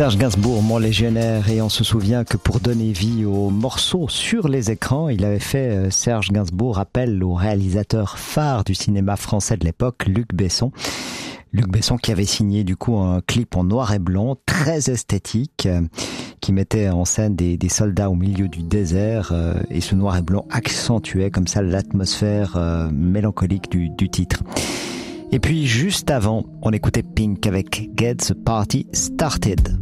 Serge Gainsbourg, mon légionnaire, et on se souvient que pour donner vie aux morceaux sur les écrans, il avait fait, Serge Gainsbourg, appel au réalisateur phare du cinéma français de l'époque, Luc Besson. Luc Besson qui avait signé du coup un clip en noir et blanc, très esthétique, qui mettait en scène des soldats au milieu du désert, et ce noir et blanc accentuait comme ça l'atmosphère mélancolique du titre. Et puis juste avant, on écoutait Pink avec Get the Party Started.